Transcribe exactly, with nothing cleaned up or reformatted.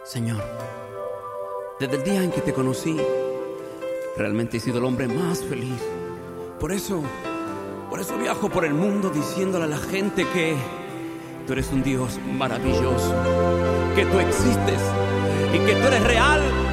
Señor, desde el día en que te conocí, realmente he sido el hombre más feliz. Por eso, por eso viajo por el mundo diciéndole a la gente que tú eres un Dios maravilloso, que tú existes y que tú eres real.